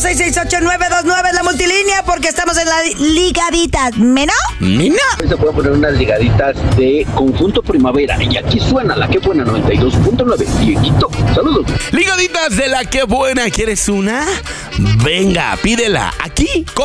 1-855-869-2929 la multilínea, porque estamos en la ligadita. ¿Mena? Se puede poner unas ligaditas de Conjunto Primavera. Y aquí suena la que buena 92.9. Dieguito, saludos. Ligaditas de la que buena. ¿Quieres una? Venga, pídela aquí.